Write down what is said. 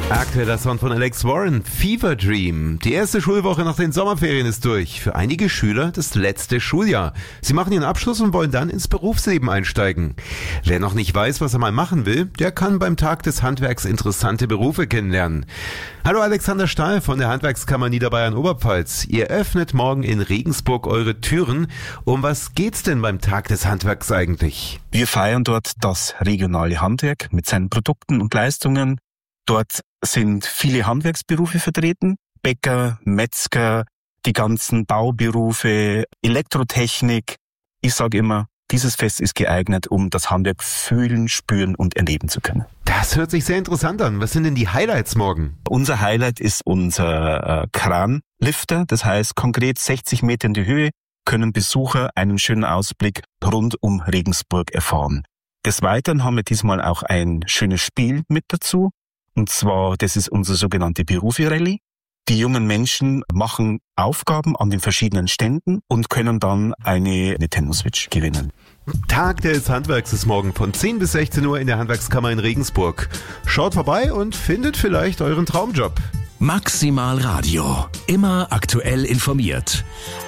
Aktueller Song von Alex Warren, Fever Dream. Die erste Schulwoche nach den Sommerferien ist durch. Für einige Schüler das letzte Schuljahr. Sie machen ihren Abschluss und wollen dann ins Berufsleben einsteigen. Wer noch nicht weiß, was er mal machen will, der kann beim Tag des Handwerks interessante Berufe kennenlernen. Hallo Alexander Stahl von der Handwerkskammer Niederbayern-Oberpfalz. Ihr öffnet morgen in Regensburg eure Türen. Um was geht's denn beim Tag des Handwerks eigentlich? Wir feiern dort das regionale Handwerk mit seinen Produkten und Leistungen. Dort sind viele Handwerksberufe vertreten, Bäcker, Metzger, die ganzen Bauberufe, Elektrotechnik. Ich sage immer, dieses Fest ist geeignet, um das Handwerk fühlen, spüren und erleben zu können. Das hört sich sehr interessant an. Was sind denn die Highlights morgen? Unser Highlight ist unser Kranlifter, das heißt konkret 60 Meter in die Höhe, können Besucher einen schönen Ausblick rund um Regensburg erfahren. Des Weiteren haben wir diesmal auch ein schönes Spiel mit dazu. Und zwar, das ist unsere sogenannte Berufe-Rallye. Die jungen Menschen machen Aufgaben an den verschiedenen Ständen und können dann eine Nintendo-Switch gewinnen. Tag des Handwerks ist morgen von 10 bis 16 Uhr in der Handwerkskammer in Regensburg. Schaut vorbei und findet vielleicht euren Traumjob. Maximal Radio. Immer aktuell informiert.